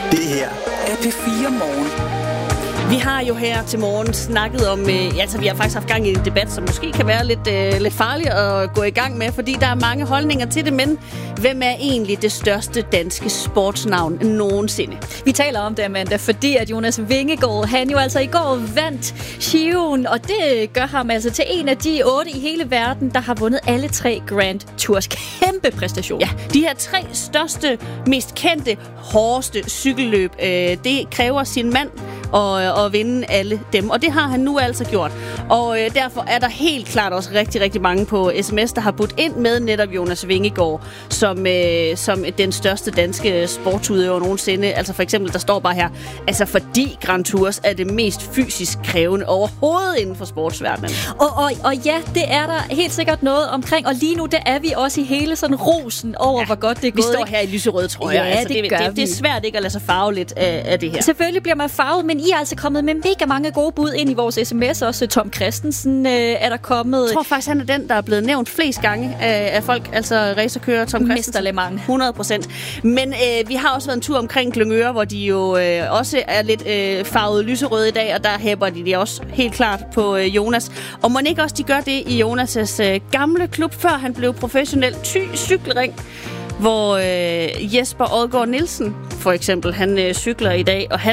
Det her er P4 Morgen. Vi har jo her til morgen snakket om, vi har faktisk haft gang i en debat, som måske kan være lidt farlig at gå i gang med, fordi der er mange holdninger til det, men hvem er egentlig det største danske sportsnavn nogensinde? Vi taler om det, Amanda, fordi at Jonas Vingegaard, han jo altså i går vandt Giroen, og det gør ham altså til en af de 8 i hele verden, der har vundet alle 3 Grand Tours. Kæmpe præstation. Ja, de her 3 største, mest kendte, hårdeste cykelløb, det kræver sin mand at vinde alle dem. Og det har han nu altså gjort. Og derfor er der helt klart også rigtig, rigtig mange på sms, der har budt ind med netop Jonas Vingegaard som den største danske sportsudøver nogensinde. Altså for eksempel, der står bare her, altså fordi Grand Tours er det mest fysisk krævende overhovedet inden for sportsverdenen. Og ja, det er der helt sikkert noget omkring. Og lige nu, der er vi også i hele sådan rosen over, hvor godt det er gået. Vi står her i lyserøde trøjer. Ja, altså, det gør vi. Det er svært ikke at lade sig farve lidt af det her. Selvfølgelig bliver man farvet, men I er altså kommet med mega mange gode bud ind i vores sms. Også Tom Christensen er der kommet. Jeg tror faktisk, han er den, der er blevet nævnt flest gange af folk, altså racerkører Tom Christensen. Mesterlemang. 100%. Men vi har også været en tur omkring Glyngøre, hvor de jo også er lidt farvet lyserøde i dag, og der hæber de også helt klart på Jonas. Og må ikke også de gør det i Jonas' gamle klub, før han blev professionel Thy Cykelring, hvor Jesper Odgaard Nielsen for eksempel, han cykler i dag, og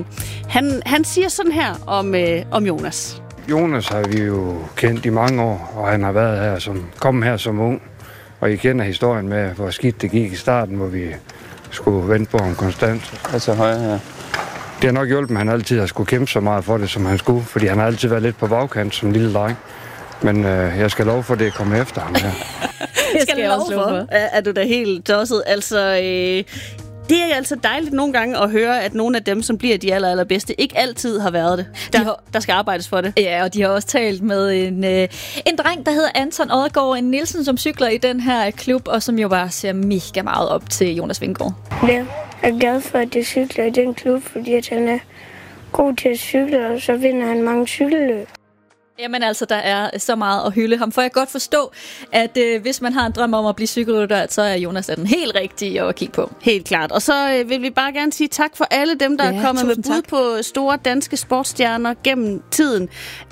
han siger sådan her om Jonas. Jonas har vi jo kendt i mange år, og han har været her kom her som ung. Og I kender historien med, hvor skidt det gik i starten, hvor vi skulle vente på ham konstant. Altså højre her. Det har nok hjulpet, at han altid har skulle kæmpe så meget for det, som han skulle, fordi han har altid været lidt på bagkant som lille dreng. Men jeg skal love for, det at komme efter ham her. Det skal jeg love for. Er du da helt tosset? Altså, det er altså dejligt nogle gange at høre, at nogle af dem, som bliver de allerbedste, ikke altid har været det. Der skal arbejdes for det. Ja, og de har også talt med en dreng, der hedder Anton Odgaard Nielsen, som cykler i den her klub, og som jo bare ser mega meget op til Jonas Vingegaard. Ja, jeg er glad for, at jeg cykler i den klub, fordi at han er god til at cykle, og så vinder han mange cykelløb. Jamen altså, der er så meget at hylde ham. For jeg godt forstå, at hvis man har en drøm om at blive cykelrytter, så er Jonas den helt rigtige at kigge på. Helt klart. Og så vil vi bare gerne sige tak for alle dem, der er kommet med bud på store danske sportsstjerner gennem tiden.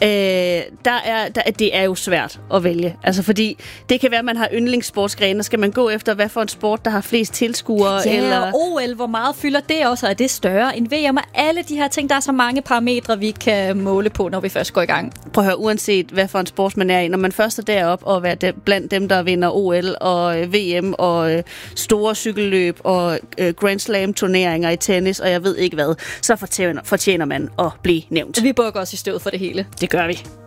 Det er jo svært at vælge. Altså fordi det kan være, at man har yndlingssportsgrene. Skal man gå efter, hvad for en sport, der har flest tilskuere? Ja, eller og OL, hvor meget fylder det også? Er det større end VM? Og alle de her ting, der er så mange parametre, vi kan måle på, når vi først går i gang. Prøv at høre, uanset hvad for en sport man er i, når man først er deroppe og være blandt dem, der vinder OL og VM og store cykelløb og Grand Slam turneringer i tennis, og jeg ved ikke hvad, så fortjener man at blive nævnt. Vi bukker os i støvet for det hele. Det gør vi.